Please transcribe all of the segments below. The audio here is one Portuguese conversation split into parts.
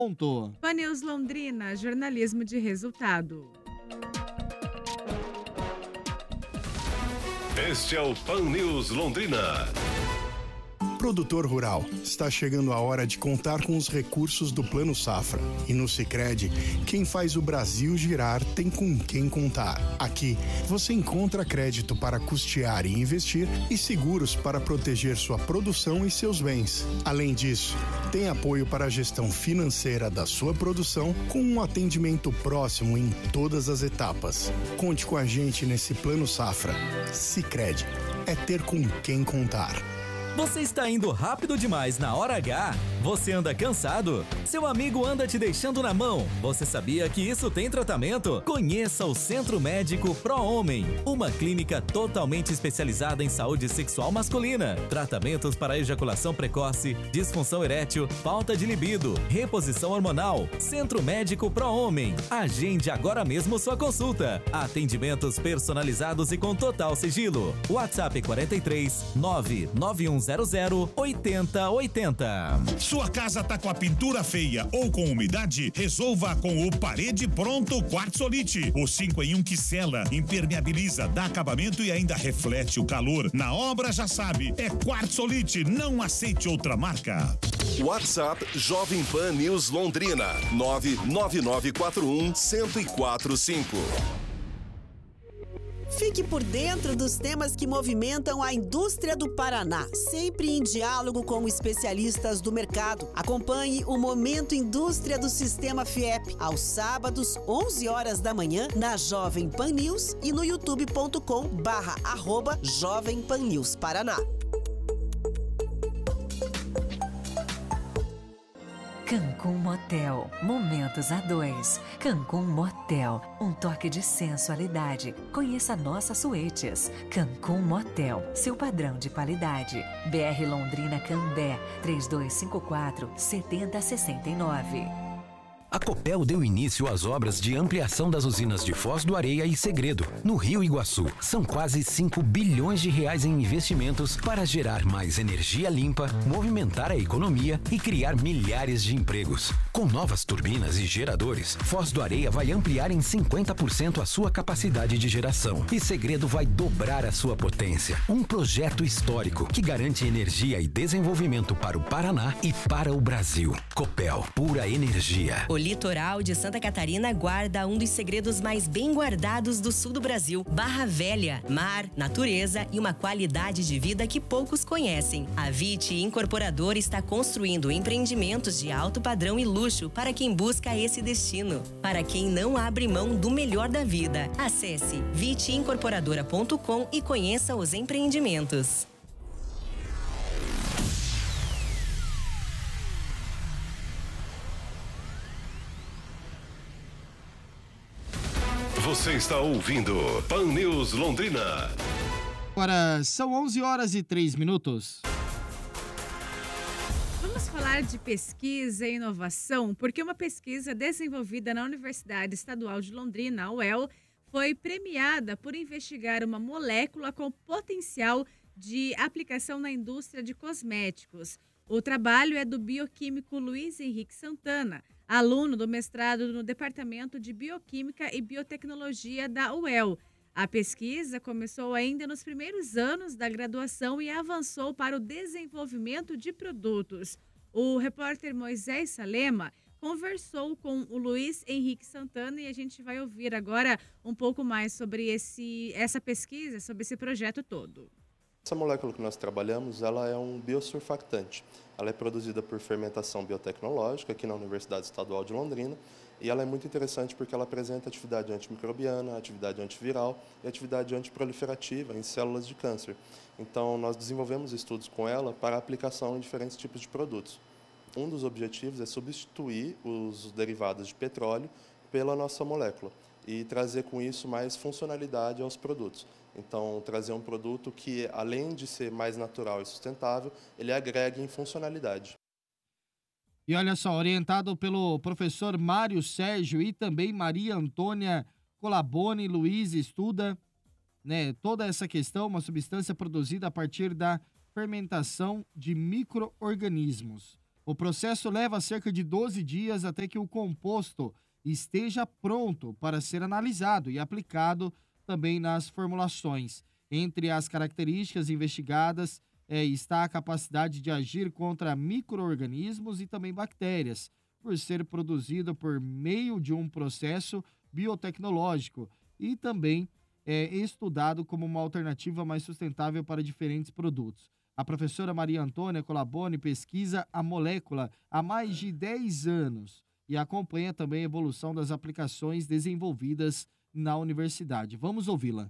Ponto. Pan News Londrina, jornalismo de resultado. Este é o Pan News Londrina. Produtor rural, está chegando a hora de contar com os recursos do Plano Safra. E no Sicredi, quem faz o Brasil girar tem com quem contar. Aqui, você encontra crédito para custear e investir e seguros para proteger sua produção e seus bens. Além disso, tem apoio para a gestão financeira da sua produção com um atendimento próximo em todas as etapas. Conte com a gente nesse Plano Safra. Sicredi, é ter com quem contar. Você está indo rápido demais na hora H? Você anda cansado? Seu amigo anda te deixando na mão? Você sabia que isso tem tratamento? Conheça o Centro Médico Pro Homem, uma clínica totalmente especializada em saúde sexual masculina. Tratamentos para ejaculação precoce, disfunção erétil, falta de libido, reposição hormonal. Centro Médico Pro Homem. Agende agora mesmo sua consulta. Atendimentos personalizados e com total sigilo. WhatsApp 43 99100 8080. Sua casa tá com a pintura feia ou com umidade? Resolva com o Parede Pronto Quartzolite. O 5 em 1 que sela, impermeabiliza, dá acabamento e ainda reflete o calor. Na obra já sabe, é Quartzolite, não aceite outra marca. WhatsApp Jovem Pan News Londrina 99941-1045. Fique por dentro dos temas que movimentam a indústria do Paraná, sempre em diálogo com especialistas do mercado. Acompanhe o Momento Indústria do Sistema FIEP, aos sábados, 11 horas da manhã, na Jovem Pan News e no youtube.com/Jovem Pan News Paraná. Cancún Motel, momentos a dois. Cancún Motel, um toque de sensualidade. Conheça nossas suítes. Cancún Motel, seu padrão de qualidade. BR Londrina Cambé, 3254-7069. A Copel deu início às obras de ampliação das usinas de Foz do Areia e Segredo, no Rio Iguaçu. São quase 5 bilhões de reais em investimentos para gerar mais energia limpa, movimentar a economia e criar milhares de empregos. Com novas turbinas e geradores, Foz do Areia vai ampliar em 50% a sua capacidade de geração e Segredo vai dobrar a sua potência. Um projeto histórico que garante energia e desenvolvimento para o Paraná e para o Brasil. Copel, pura energia. O litoral de Santa Catarina guarda um dos segredos mais bem guardados do sul do Brasil. Barra Velha, mar, natureza e uma qualidade de vida que poucos conhecem. A Vite Incorporadora está construindo empreendimentos de alto padrão e luxo para quem busca esse destino. Para quem não abre mão do melhor da vida. Acesse viteincorporadora.com e conheça os empreendimentos. Você está ouvindo Pan News Londrina. Agora são 11 horas e 3 minutos. Vamos falar de pesquisa e inovação, porque uma pesquisa desenvolvida na Universidade Estadual de Londrina, a UEL, foi premiada por investigar uma molécula com potencial de aplicação na indústria de cosméticos. O trabalho é do bioquímico Luiz Henrique Santana, aluno do mestrado no Departamento de Bioquímica e Biotecnologia da UEL. A pesquisa começou ainda nos primeiros anos da graduação e avançou para o desenvolvimento de produtos. O repórter Moisés Salema conversou com o Luiz Henrique Santana e a gente vai ouvir agora um pouco mais sobre essa pesquisa, sobre esse projeto todo. Essa molécula que nós trabalhamos, ela é um biosurfactante. Ela é produzida por fermentação biotecnológica aqui na Universidade Estadual de Londrina e ela é muito interessante porque ela apresenta atividade antimicrobiana, atividade antiviral e atividade antiproliferativa em células de câncer. Então, nós desenvolvemos estudos com ela para aplicação em diferentes tipos de produtos. Um dos objetivos é substituir os derivados de petróleo pela nossa molécula e trazer com isso mais funcionalidade aos produtos. Então, trazer um produto que, além de ser mais natural e sustentável, ele agregue em funcionalidade. E olha só, orientado pelo professor Mário Sérgio e também Maria Antônia Colaboni, Luiz estuda, né, toda essa questão, uma substância produzida a partir da fermentação de micro-organismos. O processo leva cerca de 12 dias até que o composto esteja pronto para ser analisado e aplicado também nas formulações. Entre as características investigadas está a capacidade de agir contra micro-organismos e também bactérias, por ser produzido por meio de um processo biotecnológico e também é estudado como uma alternativa mais sustentável para diferentes produtos. A professora Maria Antônia Colaboni pesquisa a molécula há mais de 10 anos e acompanha também a evolução das aplicações desenvolvidas na universidade. Vamos ouvi-la.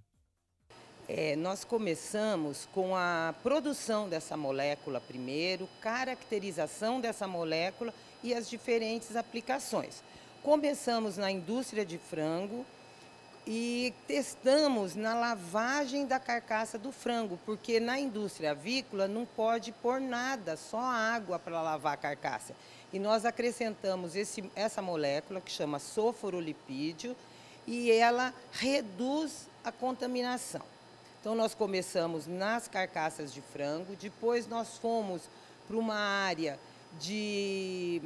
Nós começamos com a produção dessa molécula primeiro, caracterização dessa molécula e as diferentes aplicações. Começamos na indústria de frango e testamos na lavagem da carcaça do frango, porque na indústria avícola não pode pôr nada, só água para lavar a carcaça. E nós acrescentamos essa molécula que chama soforolipídio e ela reduz a contaminação. Então, nós começamos nas carcaças de frango, depois nós fomos para uma área de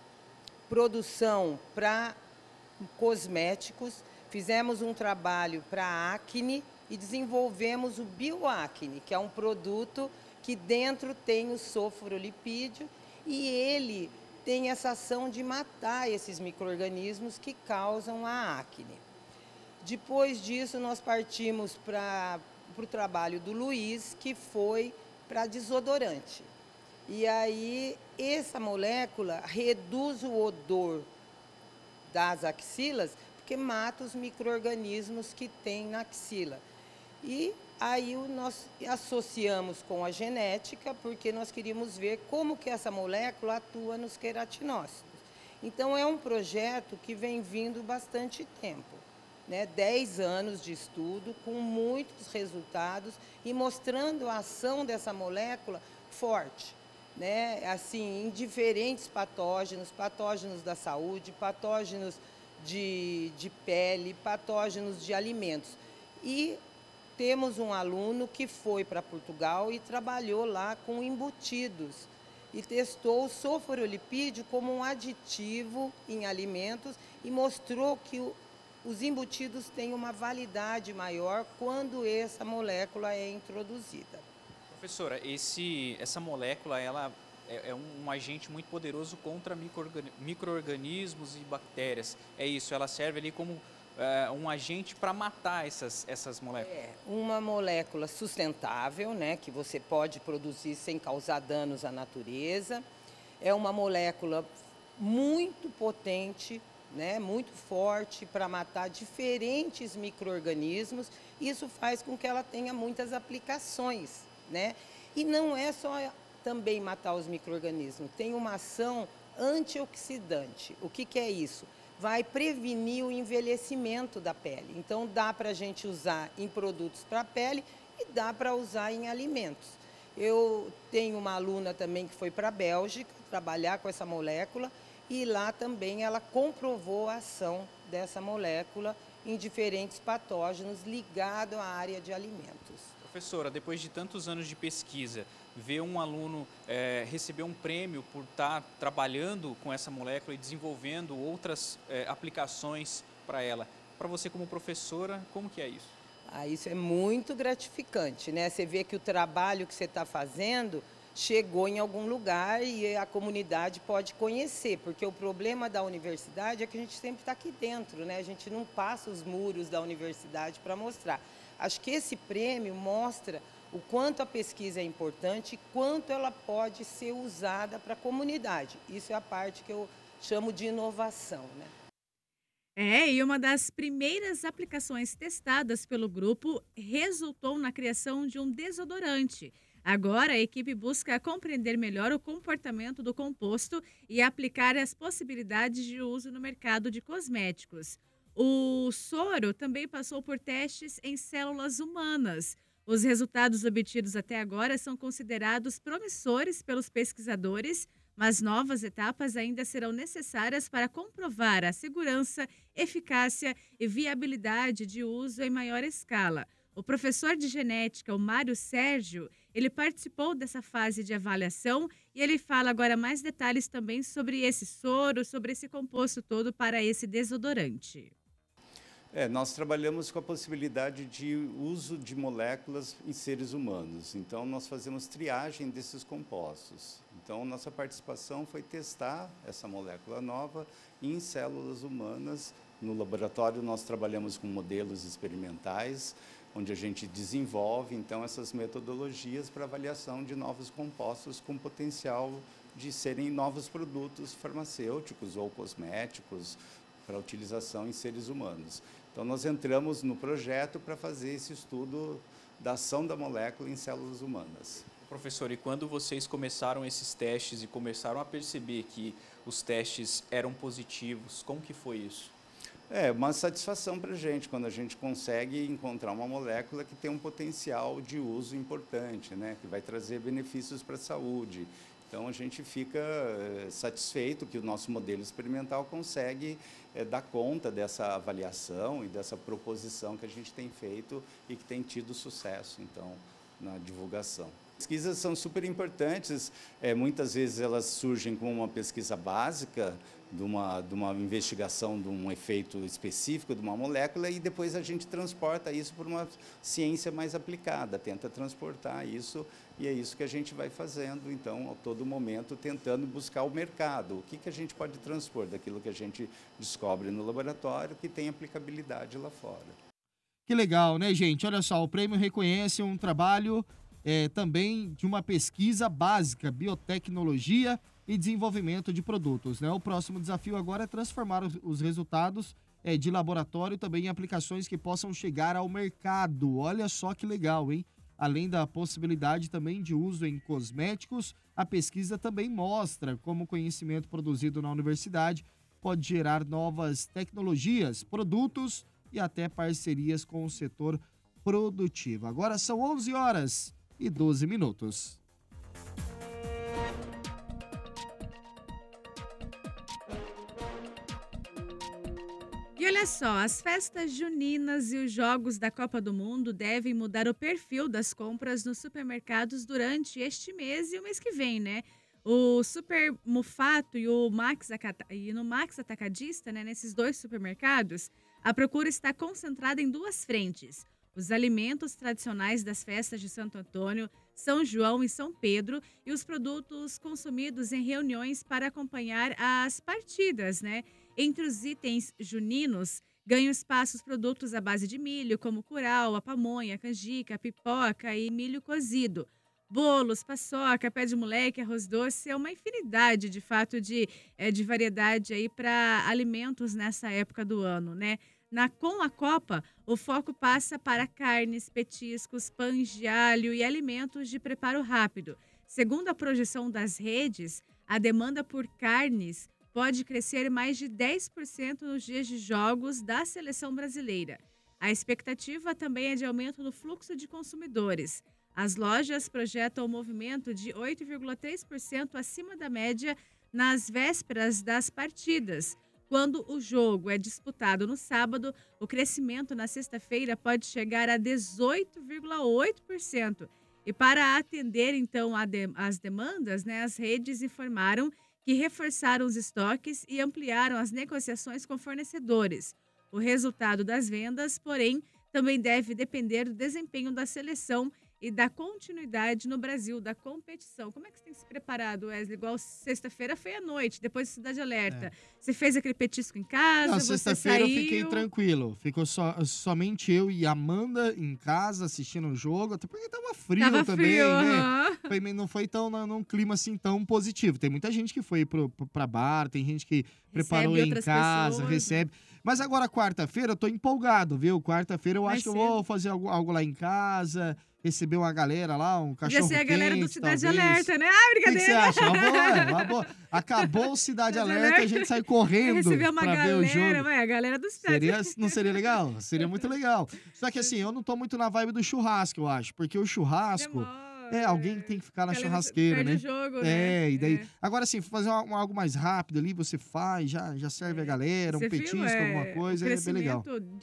produção para cosméticos, fizemos um trabalho para acne e desenvolvemos o bioacne, que é um produto que dentro tem o soforolipídio e ele tem essa ação de matar esses micro-organismos que causam a acne. Depois disso, nós partimos para o trabalho do Luiz, que foi para desodorante. E aí, essa molécula reduz o odor das axilas, porque mata os micro-organismos que tem na axila. E aí nós associamos com a genética, porque nós queríamos ver como que essa molécula atua nos queratinócitos. Então, é um projeto que vem vindo bastante tempo. 10 anos de estudo, com muitos resultados e mostrando a ação dessa molécula forte, assim, em diferentes patógenos, patógenos da saúde, patógenos de pele, patógenos de alimentos. E temos um aluno que foi para Portugal e trabalhou lá com embutidos e testou o soforolipídio como um aditivo em alimentos e mostrou que os embutidos têm uma validade maior quando essa molécula é introduzida. Professora, essa molécula ela é um agente muito poderoso contra micro-organismos e bactérias. É isso, ela serve ali como um agente para matar essas moléculas. Uma molécula sustentável, que você pode produzir sem causar danos à natureza. É uma molécula muito potente, muito forte para matar diferentes micro-organismos. Isso faz com que ela tenha muitas aplicações, E não é só também matar os micro-organismos, tem uma ação antioxidante. O que é isso? Vai prevenir o envelhecimento da pele. Então, dá para a gente usar em produtos para a pele e dá para usar em alimentos. Eu tenho uma aluna também que foi para a Bélgica trabalhar com essa molécula e lá também ela comprovou a ação dessa molécula em diferentes patógenos ligados à área de alimentos. Professora, depois de tantos anos de pesquisa, ver um aluno receber um prêmio por estar trabalhando com essa molécula e desenvolvendo outras aplicações para ela. Para você como professora, como que é isso? Isso é muito gratificante, Você vê que o trabalho que você está fazendo chegou em algum lugar e a comunidade pode conhecer, porque o problema da universidade é que a gente sempre está aqui dentro, A gente não passa os muros da universidade para mostrar. Acho que esse prêmio mostra o quanto a pesquisa é importante e quanto ela pode ser usada para a comunidade. Isso é a parte que eu chamo de inovação, E uma das primeiras aplicações testadas pelo grupo resultou na criação de um desodorante. Agora, a equipe busca compreender melhor o comportamento do composto e aplicar as possibilidades de uso no mercado de cosméticos. O soro também passou por testes em células humanas. Os resultados obtidos até agora são considerados promissores pelos pesquisadores, mas novas etapas ainda serão necessárias para comprovar a segurança, eficácia e viabilidade de uso em maior escala. O professor de genética, o Mário Sérgio, Ele participou dessa fase de avaliação e ele fala agora mais detalhes também sobre esse soro, sobre esse composto todo para esse desodorante. Nós trabalhamos com a possibilidade de uso de moléculas em seres humanos. Então, nós fazemos triagem desses compostos. Então, nossa participação foi testar essa molécula nova em células humanas. No laboratório, nós trabalhamos com modelos experimentais, onde a gente desenvolve, então, essas metodologias para avaliação de novos compostos com potencial de serem novos produtos farmacêuticos ou cosméticos para utilização em seres humanos. Então, nós entramos no projeto para fazer esse estudo da ação da molécula em células humanas. Professor, e quando vocês começaram esses testes e começaram a perceber que os testes eram positivos, como que foi isso? É uma satisfação para a gente, quando a gente consegue encontrar uma molécula que tem um potencial de uso importante, né? Que vai trazer benefícios para a saúde. Então, a gente fica satisfeito que o nosso modelo experimental consegue dar conta dessa avaliação e dessa proposição que a gente tem feito e que tem tido sucesso, então, na divulgação. Pesquisas são super importantes, muitas vezes elas surgem como uma pesquisa básica, de uma investigação de um efeito específico de uma molécula e depois a gente transporta isso para uma ciência mais aplicada, tenta transportar isso e é isso que a gente vai fazendo, então, a todo momento, tentando buscar o mercado. O que a gente pode transpor daquilo que a gente descobre no laboratório que tem aplicabilidade lá fora. Que legal, né, gente? Olha só, o prêmio reconhece um trabalho também de uma pesquisa básica, biotecnologia e desenvolvimento de produtos, né? O próximo desafio agora é transformar os resultados de laboratório também em aplicações que possam chegar ao mercado. Olha só que legal, hein? Além da possibilidade também de uso em cosméticos, a pesquisa também mostra como o conhecimento produzido na universidade pode gerar novas tecnologias, produtos e até parcerias com o setor produtivo. Agora são 11h12. E olha só, as festas juninas e os jogos da Copa do Mundo devem mudar o perfil das compras nos supermercados durante este mês e o mês que vem, né? O Super Mufato e no Max Atacadista, né, nesses dois supermercados, a procura está concentrada em duas frentes. Os alimentos tradicionais das festas de Santo Antônio, São João e São Pedro e os produtos consumidos em reuniões para acompanhar as partidas, né? Entre os itens juninos, ganham espaço os produtos à base de milho, como curau, a pamonha, a canjica, a pipoca e milho cozido. Bolos, paçoca, pé de moleque, arroz doce, é uma infinidade, de fato, de variedade aí para alimentos nessa época do ano, né? Com a Copa, o foco passa para carnes, petiscos, pães de alho e alimentos de preparo rápido. Segundo a projeção das redes, a demanda por carnes pode crescer mais de 10% nos dias de jogos da seleção brasileira. A expectativa também é de aumento no fluxo de consumidores. As lojas projetam um movimento de 8,3% acima da média nas vésperas das partidas. Quando o jogo é disputado no sábado, o crescimento na sexta-feira pode chegar a 18,8%. E para atender, então, as demandas, né, as redes informaram que reforçaram os estoques e ampliaram as negociações com fornecedores. O resultado das vendas, porém, também deve depender do desempenho da seleção e da continuidade no Brasil da competição. Como é que você tem se preparado, Wesley? Igual sexta-feira foi à noite, depois da Cidade Alerta. Você fez aquele petisco em casa? Na você sexta-feira eu saiu? fiquei tranquilo. Ficou somente eu e Amanda em casa assistindo o jogo, até porque tava frio também, né? Não foi tão num clima assim tão positivo. Tem muita gente que foi pra bar, tem gente que preparou em casa, recebe. Mas agora, quarta-feira, eu tô empolgado, viu? Quarta-feira eu acho que eu vou fazer algo lá em casa, receber uma galera lá, um cachorro quente, Podia ser a galera do Cidade talvez. Alerta, né? Ah, brincadeira! O que você acha? Uma boa. Acabou o Cidade Alerta, a gente sai correndo Receber uma pra galera, ver o jogo. mas a galera do Cidade Não seria legal? Seria muito legal. Só que assim, eu não tô muito na vibe do churrasco, eu acho. Porque o churrasco, alguém tem que ficar na churrasqueira, perde né? o jogo, né? E daí... Agora, assim, fazer algo mais rápido ali, você faz, já serve a galera, Você um petisco, viu, alguma coisa, é bem legal.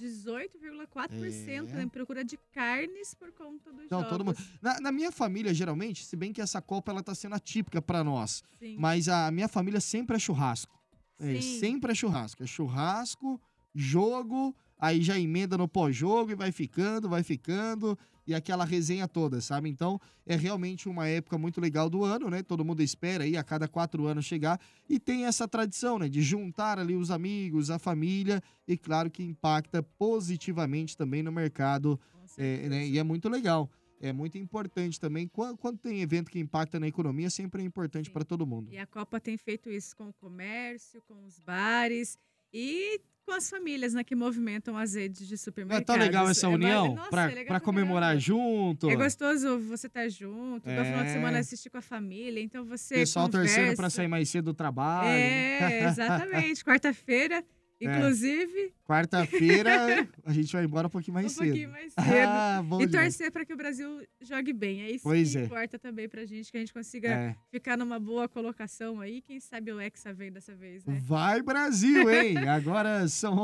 18,4% em procura de carnes por conta dos Então, jogos. todo mundo... Na minha família, geralmente, se bem que essa Copa ela tá sendo atípica pra nós, Sim. mas a minha família sempre é churrasco. Sim. Sempre é churrasco. É churrasco, jogo, aí já emenda no pós-jogo e vai ficando, e aquela resenha toda, sabe? Então, é realmente uma época muito legal do ano, né? Todo mundo espera aí a cada 4 anos chegar e tem essa tradição, né? De juntar ali os amigos, a família e, claro, que impacta positivamente também no mercado, né? E é muito legal. É muito importante também. Quando tem evento que impacta na economia, sempre é importante para todo mundo. E a Copa tem feito isso com o comércio, com os bares e com as famílias, né, que movimentam as redes de supermercados. É tão legal essa união para legal comemorar junto. É gostoso você estar junto, no final de semana assistir com a família, então você pessoal conversa. torcendo para sair mais cedo do trabalho. Exatamente. Quarta-feira, inclusive. Quarta-feira a gente vai embora um pouquinho mais cedo. Um pouquinho mais cedo. Bom e demais. torcer para que o Brasil jogue bem. É isso Pois que é. importa também pra gente, que a gente consiga ficar numa boa colocação aí. Quem sabe o Hexa vem dessa vez, né? Vai Brasil, hein? Agora são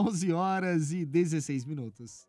11h16.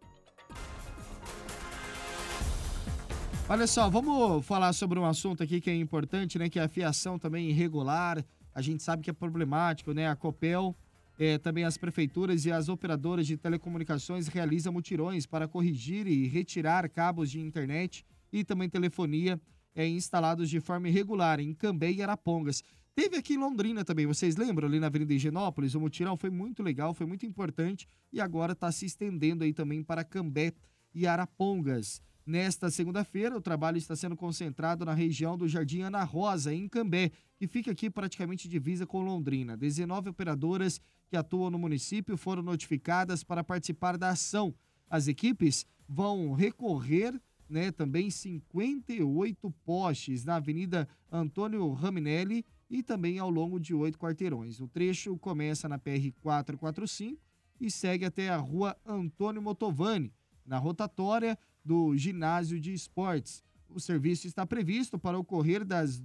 Olha só, vamos falar sobre um assunto aqui que é importante, né? Que é a fiação também irregular. A gente sabe que é problemático, né? A Copel, também as prefeituras e as operadoras de telecomunicações realizam mutirões para corrigir e retirar cabos de internet e também telefonia instalados de forma irregular em Cambé e Arapongas. Teve aqui em Londrina também, vocês lembram? Ali na Avenida Higienópolis, o mutirão foi muito legal, foi muito importante e agora está se estendendo aí também para Cambé e Arapongas. Nesta segunda-feira, o trabalho está sendo concentrado na região do Jardim Ana Rosa, em Cambé, que fica aqui praticamente divisa com Londrina. 19 operadoras que atuam no município foram notificadas para participar da ação. As equipes vão recorrer, né, também 58 postes na Avenida Antônio Raminelli e também ao longo de 8 quarteirões. O trecho começa na PR 445 e segue até a Rua Antônio Motovani, na rotatória do Ginásio de Esportes. O serviço está previsto para ocorrer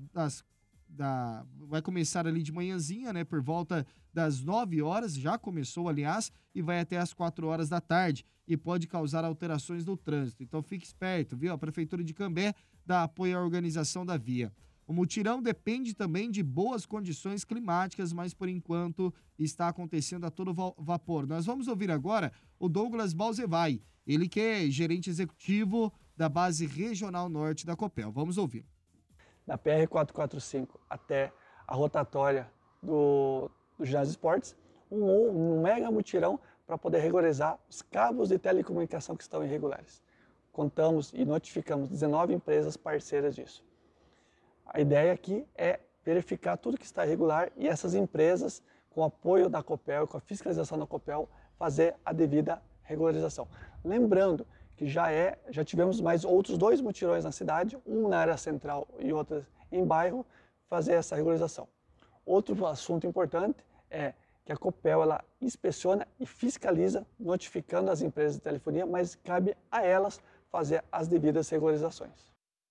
vai começar ali de manhãzinha, né, por volta das 9 horas, já começou, aliás, e vai até as 4 horas da tarde e pode causar alterações no trânsito. Então fique esperto, viu? A Prefeitura de Cambé dá apoio à organização da via. O mutirão depende também de boas condições climáticas, mas por enquanto está acontecendo a todo vapor. Nós vamos ouvir agora o Douglas Balzevai, ele que é gerente executivo da base regional norte da Copel. Vamos ouvir. Da PR 445 até a rotatória do Ginásio de Esportes, um mega mutirão para poder regularizar os cabos de telecomunicação que estão irregulares. Contamos e notificamos 19 empresas parceiras disso. A ideia aqui é verificar tudo que está irregular e essas empresas, com o apoio da Copel, com a fiscalização da Copel, fazer a devida regularização. Lembrando que já tivemos mais outros 2 mutirões na cidade, um na área central e outro em bairro, fazer essa regularização. Outro assunto importante é que a Copel ela inspeciona e fiscaliza, notificando as empresas de telefonia, mas cabe a elas fazer as devidas regularizações.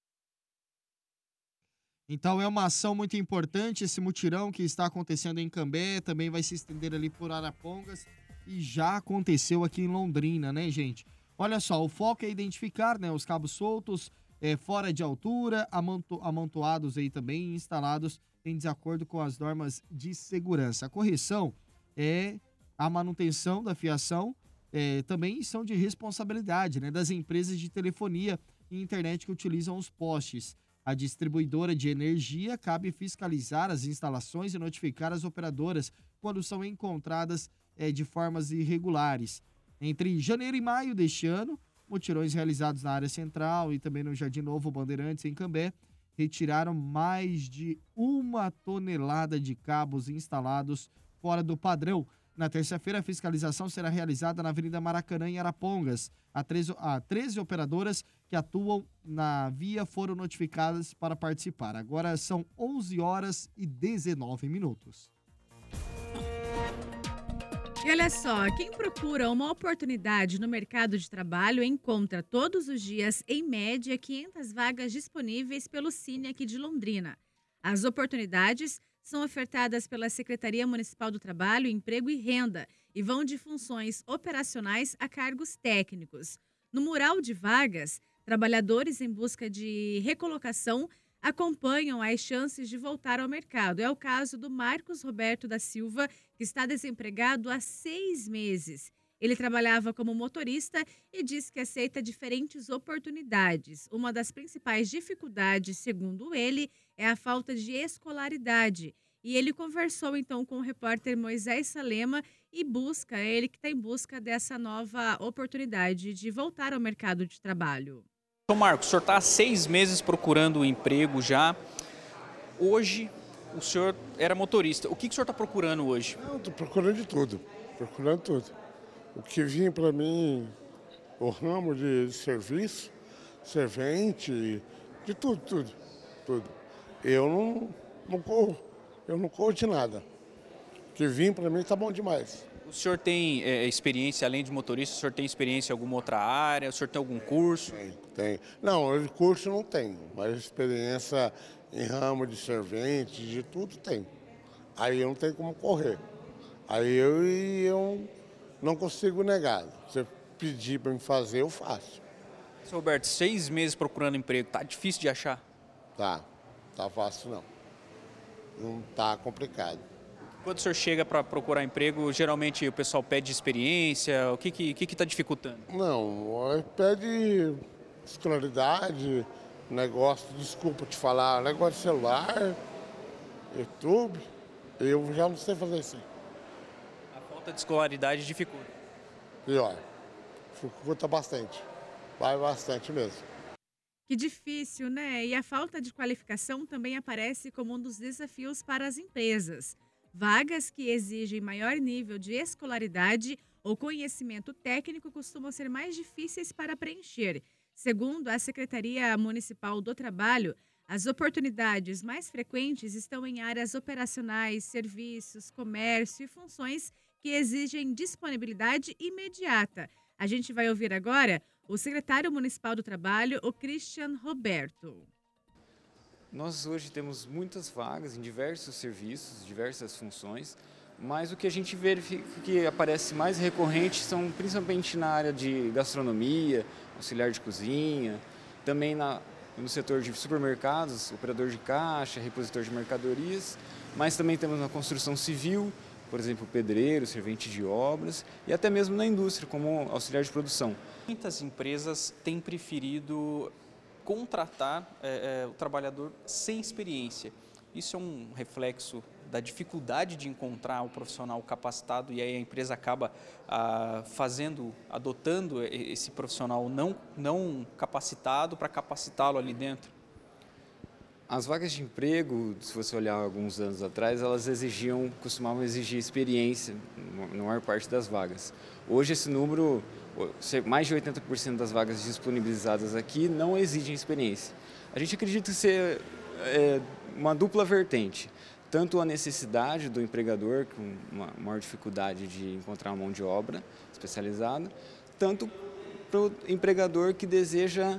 Então é uma ação muito importante, esse mutirão que está acontecendo em Cambé, também vai se estender ali por Arapongas e já aconteceu aqui em Londrina, né, gente? Olha só, o foco é identificar, né, os cabos soltos, fora de altura, amontoados aí também, instalados em desacordo com as normas de segurança. A correção é a manutenção da fiação, também são de responsabilidade, né, das empresas de telefonia e internet que utilizam os postes. A distribuidora de energia cabe fiscalizar as instalações e notificar as operadoras quando são encontradas de formas irregulares. Entre janeiro e maio deste ano, mutirões realizados na área central e também no Jardim Novo Bandeirantes, em Cambé, retiraram mais de 1 tonelada de cabos instalados fora do padrão. Na terça-feira, a fiscalização será realizada na Avenida Maracanã, em Arapongas. 13 operadoras que atuam na via foram notificadas para participar. Agora são 11h19. E olha só, quem procura uma oportunidade no mercado de trabalho encontra todos os dias, em média, 500 vagas disponíveis pelo Cine aqui de Londrina. As oportunidades são ofertadas pela Secretaria Municipal do Trabalho, Emprego e Renda e vão de funções operacionais a cargos técnicos. No mural de vagas, trabalhadores em busca de recolocação acompanham as chances de voltar ao mercado. É o caso do Marcos Roberto da Silva, que está desempregado há 6 meses. Ele trabalhava como motorista e diz que aceita diferentes oportunidades. Uma das principais dificuldades, segundo ele, é a falta de escolaridade. E ele conversou então com o repórter Moisés Salema e ele que está em busca dessa nova oportunidade de voltar ao mercado de trabalho. Então, Marcos, o senhor está há 6 meses procurando um emprego já. Hoje, o senhor era motorista. O que o senhor está procurando hoje? Eu estou procurando de tudo, O que vinha para mim, o ramo de serviço, servente, de tudo. Eu não corro de nada. O que vinha para mim está bom demais. O senhor tem experiência, além de motorista, o senhor tem experiência em alguma outra área? O senhor tem algum curso? Tem. Não, curso não tenho, mas experiência em ramo de servente, de tudo tem. Aí eu não tenho como correr. Aí eu não consigo negar. Se você pedir para me fazer, eu faço. Seu Roberto, 6 meses procurando emprego, tá difícil de achar? Tá fácil não. Não tá complicado. Quando o senhor chega para procurar emprego, geralmente o pessoal pede experiência, o que está dificultando? Não, pede escolaridade, desculpa te falar, negócio de celular, YouTube, eu já não sei fazer isso. A falta de escolaridade dificulta? Pior, dificulta bastante, vai bastante mesmo. Que difícil, né? E a falta de qualificação também aparece como um dos desafios para as empresas. Vagas que exigem maior nível de escolaridade ou conhecimento técnico costumam ser mais difíceis para preencher. Segundo a Secretaria Municipal do Trabalho, as oportunidades mais frequentes estão em áreas operacionais, serviços, comércio e funções que exigem disponibilidade imediata. A gente vai ouvir agora o secretário municipal do Trabalho, o Christian Roberto. Nós hoje temos muitas vagas em diversos serviços, diversas funções, mas o que a gente verifica que aparece mais recorrente são principalmente na área de gastronomia, auxiliar de cozinha, também no setor de supermercados, operador de caixa, repositor de mercadorias, mas também temos na construção civil, por exemplo, pedreiro, servente de obras e até mesmo na indústria, como auxiliar de produção. Muitas empresas têm preferido contratar o trabalhador sem experiência. Isso é um reflexo da dificuldade de encontrar o profissional capacitado e aí a empresa acaba adotando esse profissional não capacitado para capacitá-lo ali dentro. As vagas de emprego, se você olhar alguns anos atrás, elas costumavam exigir experiência na maior parte das vagas. Hoje esse número, mais de 80% das vagas disponibilizadas aqui não exigem experiência. A gente acredita ser uma dupla vertente, tanto a necessidade do empregador, com uma maior dificuldade de encontrar uma mão de obra especializada, tanto para o empregador que deseja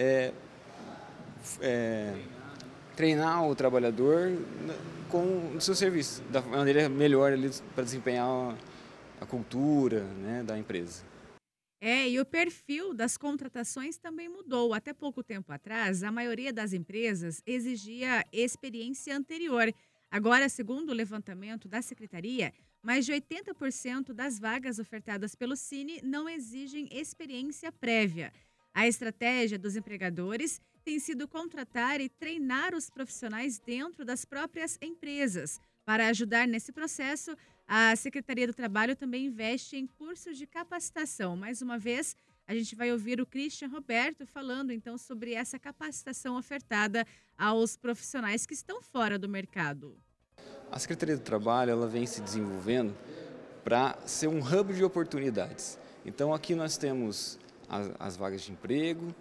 treinar o trabalhador com o seu serviço, da maneira melhor para desempenhar a cultura, né, da empresa. E o perfil das contratações também mudou. Até pouco tempo atrás, a maioria das empresas exigia experiência anterior. Agora, segundo o levantamento da Secretaria, mais de 80% das vagas ofertadas pelo Cine não exigem experiência prévia. A estratégia dos empregadores tem sido contratar e treinar os profissionais dentro das próprias empresas. Para ajudar nesse processo, a Secretaria do Trabalho também investe em cursos de capacitação. Mais uma vez, a gente vai ouvir o Christian Roberto falando então sobre essa capacitação ofertada aos profissionais que estão fora do mercado. A Secretaria do Trabalho ela vem se desenvolvendo para ser um hub de oportunidades. Então aqui nós temos as vagas de emprego,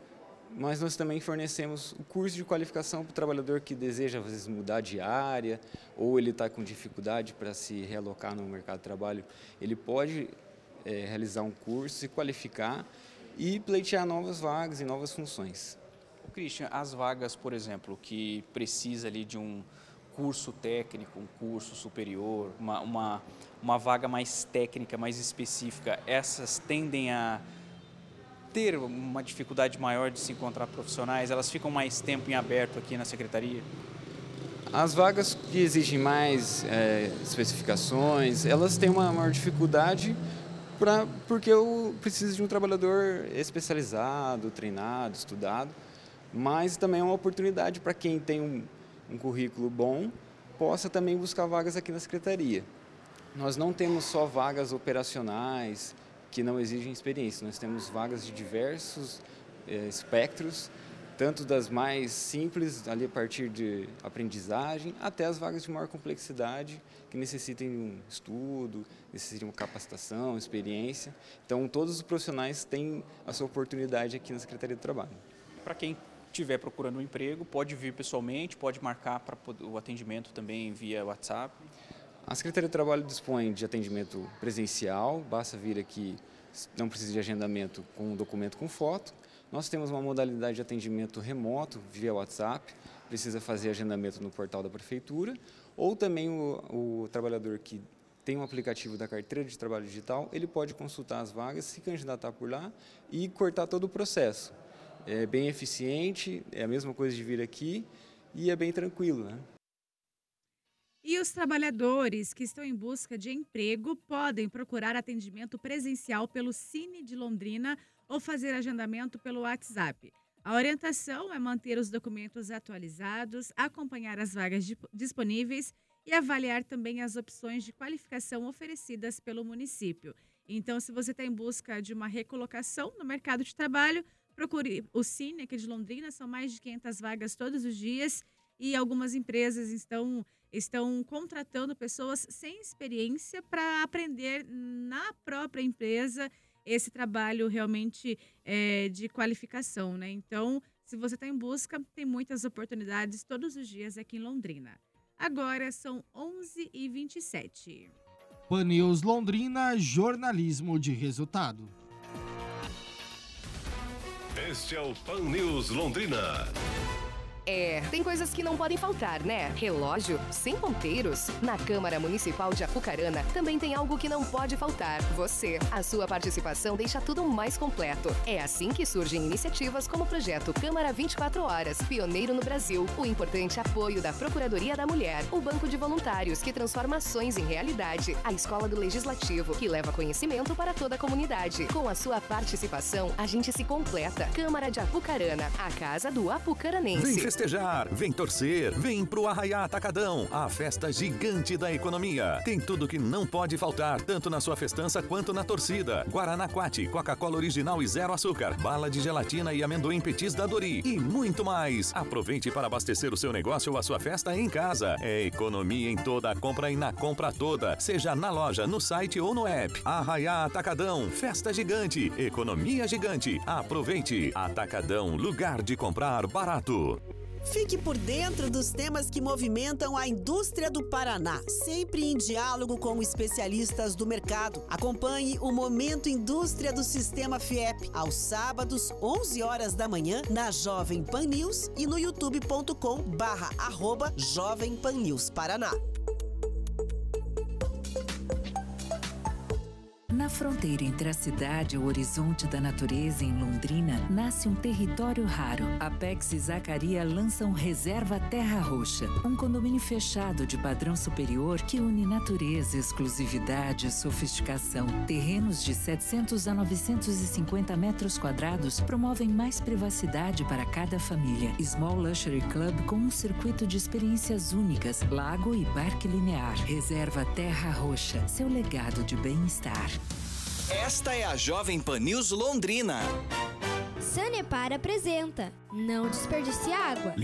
mas nós também fornecemos o curso de qualificação para o trabalhador que deseja, às vezes, mudar de área, ou ele está com dificuldade para se realocar no mercado de trabalho. Ele pode realizar um curso, se qualificar e pleitear novas vagas e novas funções. Christian, as vagas, por exemplo, que precisa ali de um curso técnico, um curso superior, uma vaga mais técnica, mais específica, essas tendem a ter uma dificuldade maior de se encontrar profissionais? Elas ficam mais tempo em aberto aqui na Secretaria? As vagas que exigem mais especificações, elas têm uma maior dificuldade porque eu preciso de um trabalhador especializado, treinado, estudado, mas também é uma oportunidade para quem tem um currículo bom, possa também buscar vagas aqui na Secretaria. Nós não temos só vagas operacionais que não exigem experiência, nós temos vagas de diversos espectros, tanto das mais simples, ali a partir de aprendizagem, até as vagas de maior complexidade, que necessitem de um estudo, necessitem de uma capacitação, experiência. Então, todos os profissionais têm a sua oportunidade aqui na Secretaria do Trabalho. Para quem estiver procurando um emprego, pode vir pessoalmente, pode marcar para o atendimento também via WhatsApp? A Secretaria do Trabalho dispõe de atendimento presencial, basta vir aqui, não precisa de agendamento com um documento com foto. Nós temos uma modalidade de atendimento remoto via WhatsApp, precisa fazer agendamento no portal da Prefeitura, ou também o trabalhador que tem um aplicativo da Carteira de Trabalho Digital, ele pode consultar as vagas, se candidatar por lá e cortar todo o processo. É bem eficiente, é a mesma coisa de vir aqui e é bem tranquilo, né? E os trabalhadores que estão em busca de emprego podem procurar atendimento presencial pelo Cine de Londrina ou fazer agendamento pelo WhatsApp. A orientação é manter os documentos atualizados, acompanhar as vagas disponíveis e avaliar também as opções de qualificação oferecidas pelo município. Então, se você está em busca de uma recolocação no mercado de trabalho, procure o Cine aqui de Londrina, são mais de 500 vagas todos os dias e algumas empresas estão contratando pessoas sem experiência para aprender na própria empresa esse trabalho realmente de qualificação, né? Então, se você está em busca, tem muitas oportunidades todos os dias aqui em Londrina. Agora são 11h27. Pan News Londrina, jornalismo de resultado. Este é o Pan News Londrina. Tem coisas que não podem faltar, né? Relógio sem ponteiros. Na Câmara Municipal de Apucarana também tem algo que não pode faltar. Você. A sua participação deixa tudo mais completo. É assim que surgem iniciativas como o projeto Câmara 24 Horas, pioneiro no Brasil. O importante apoio da Procuradoria da Mulher. O Banco de Voluntários, que transforma ações em realidade. A Escola do Legislativo, que leva conhecimento para toda a comunidade. Com a sua participação, a gente se completa. Câmara de Apucarana, a casa do apucaranense. Festejar, vem torcer, vem pro Arraiá Atacadão, a festa gigante da economia. Tem tudo que não pode faltar, tanto na sua festança quanto na torcida. Guaraná Quati, Coca-Cola original e zero açúcar, bala de gelatina e amendoim petis da Dori e muito mais. Aproveite para abastecer o seu negócio ou a sua festa em casa. É economia em toda a compra e na compra toda, seja na loja, no site ou no app. Arraiá Atacadão, festa gigante, economia gigante. Aproveite. Atacadão, lugar de comprar barato. Fique por dentro dos temas que movimentam a indústria do Paraná, sempre em diálogo com especialistas do mercado. Acompanhe o Momento Indústria do Sistema FIEP, aos sábados, 11 horas da manhã, na Jovem Pan News e no youtube.com/Jovem Pan News Paraná. Na fronteira entre a cidade e o horizonte da natureza em Londrina, nasce um território raro. Apex e Zacaria lançam Reserva Terra Roxa, um condomínio fechado de padrão superior que une natureza, exclusividade e sofisticação. Terrenos de 700 a 950 metros quadrados promovem mais privacidade para cada família. Small Luxury Club com um circuito de experiências únicas, lago e parque linear. Reserva Terra Roxa, seu legado de bem-estar. Esta é a Jovem Pan News Londrina. Sanepar apresenta Não Desperdice Água.